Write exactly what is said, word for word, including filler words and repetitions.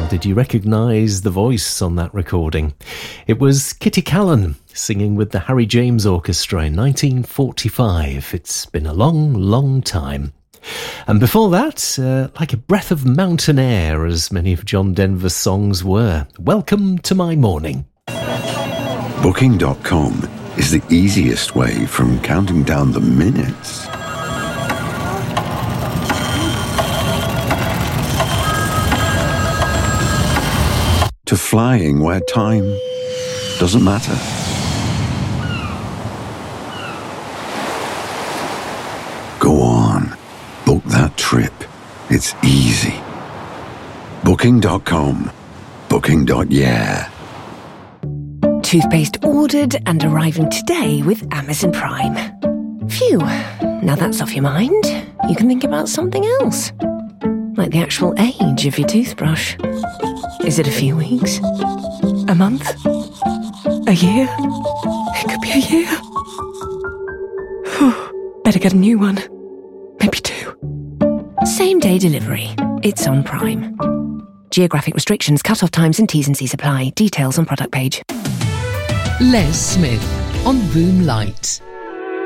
Well, did you recognise the voice on that recording? It was Kitty Callan singing with the Harry James Orchestra in nineteen forty-five. It's been a long, long time. And before that, uh, like a breath of mountain air, as many of John Denver's songs were. Welcome to my morning. Booking dot com is the easiest way from counting down the minutes to flying where time doesn't matter. Go on, book that trip. It's easy. Booking dot com. Booking. Yeah. Toothpaste ordered and arriving today with Amazon Prime. Phew, now that's off your mind. You can think about something else. Like the actual age of your toothbrush. Is it a few weeks? A month? A year? It could be a year. Whew, better get a new one. Maybe two. Same day delivery. It's on Prime. Geographic restrictions, cut-off times and T's and C's apply. Details on product page. Les Smith on Boom Light.